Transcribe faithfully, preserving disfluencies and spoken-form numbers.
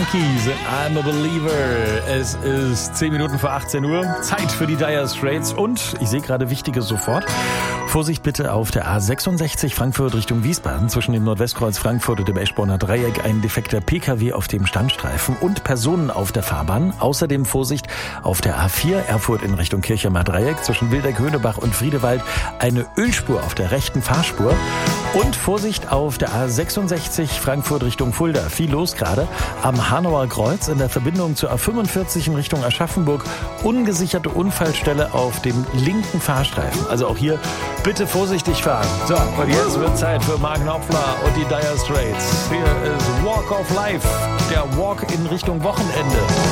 Monkeys in I'm a Believer. Es ist zehn Minuten vor achtzehn Uhr. Zeit für die Dire Straits. Und ich sehe gerade Wichtiges sofort. Vorsicht bitte auf der A sechsundsechzig Frankfurt Richtung Wiesbaden. Zwischen dem Nordwestkreuz Frankfurt und dem Eschborner Dreieck ein defekter P K W auf dem Standstreifen und Personen auf der Fahrbahn. Außerdem Vorsicht auf der A vier Erfurt in Richtung Kirchheimer Dreieck. Zwischen Wildeck-Höhnebach und Friedewald eine Ölspur auf der rechten Fahrspur. Und Vorsicht auf der A sechsundsechzig Frankfurt Richtung Fulda. Viel los gerade am Hanauer Kreuz in der Verbindung zur A fünfundvierzig in Richtung Aschaffenburg. Ungesicherte Unfallstelle auf dem linken Fahrstreifen. Also auch hier bitte vorsichtig fahren. So, und jetzt wird Zeit für Mark Knopfler und die Dire Straits. Hier ist Walk of Life, der Walk in Richtung Wochenende.